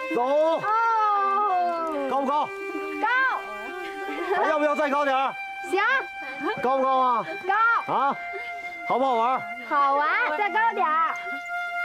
走。 哦， 高不高？ 高， 还要不要再高点儿？ 行， 高不高啊？ 高， 啊，好不好玩？ 好玩，再高点儿。